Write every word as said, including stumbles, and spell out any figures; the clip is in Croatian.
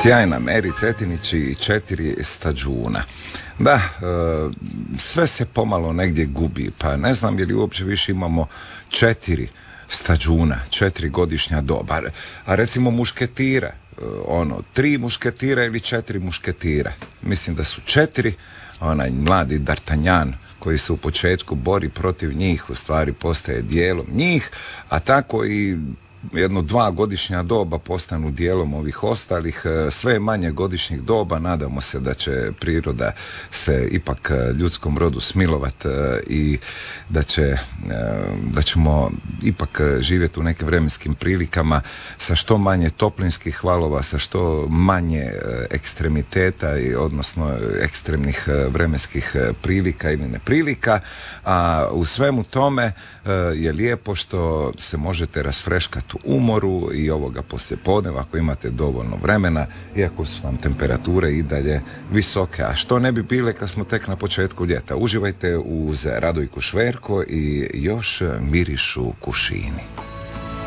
Sjajna Meri Cetinić i četiri stađuna. Da, e, sve se pomalo negdje gubi, pa ne znam je li uopće više imamo četiri stađuna, četiri godišnja doba. A recimo mušketira, e, ono, tri mušketira ili četiri mušketira. Mislim da su četiri, onaj mladi D'Artagnan koji se u početku bori protiv njih, u stvari postaje dijelom njih, a tako i jedno dva godišnja doba postanu dijelom ovih ostalih, sve manje godišnjih doba, nadamo se da će priroda se ipak ljudskom rodu smilovat i da će da ćemo ipak živjeti u nekim vremenskim prilikama sa što manje toplinskih valova, sa što manje ekstremiteta i odnosno ekstremnih vremenskih prilika ili neprilika, a u svemu tome je lijepo što se možete rasfreškati u umoru i ovoga poslijepodneva ako imate dovoljno vremena, iako su vam temperature i dalje visoke, a što ne bi bile kad smo tek na početku ljeta. Uživajte uz Radojku Šverko i Još mirišu kušini.